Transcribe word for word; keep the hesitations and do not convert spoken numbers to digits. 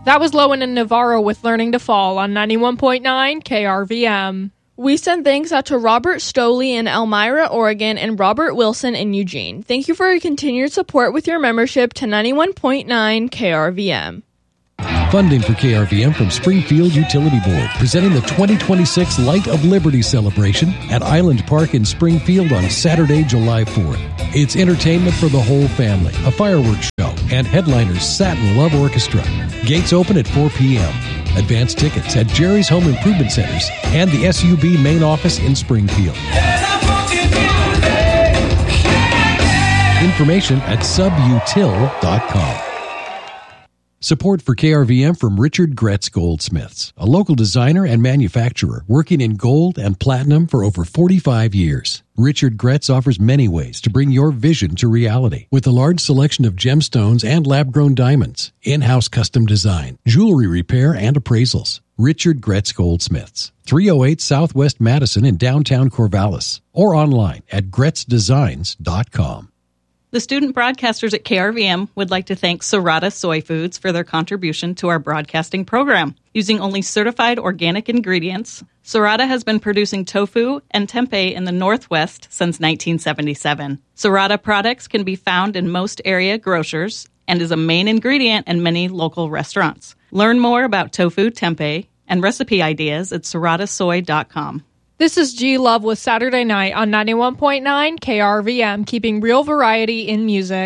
That was Lowen and Navarro with Learning to Fall on ninety-one point nine K R V M. We send thanks out to Robert Stoley in Elmira, Oregon, and Robert Wilson in Eugene. Thank you for your continued support with your membership to ninety-one point nine K R V M. Funding for K R V M from Springfield Utility Board, presenting the twenty twenty-six Light of Liberty celebration at Island Park in Springfield on Saturday, July fourth. It's entertainment for the whole family, a fireworks show, and headliners Satin Love Orchestra. Gates open at four p.m. Advance tickets at Jerry's Home Improvement Centers and the S U B main office in Springfield. Information at subutil dot com. Support for K R V M from Richard Gretz Goldsmiths, a local designer and manufacturer working in gold and platinum for over forty-five years. Richard Gretz offers many ways to bring your vision to reality with a large selection of gemstones and lab-grown diamonds, in-house custom design, jewelry repair, and appraisals. Richard Gretz Goldsmiths, three oh eight Southwest Madison in downtown Corvallis, or online at gretz designs dot com. The student broadcasters at K R V M would like to thank Serrata Soy Foods for their contribution to our broadcasting program. Using only certified organic ingredients, Serrata has been producing tofu and tempeh in the Northwest since nineteen seventy-seven. Serrata products can be found in most area grocers and is a main ingredient in many local restaurants. Learn more about tofu, tempeh, and recipe ideas at serrata soy dot com. This is G Love with Saturday Night on ninety-one point nine K R V M, keeping real variety in music.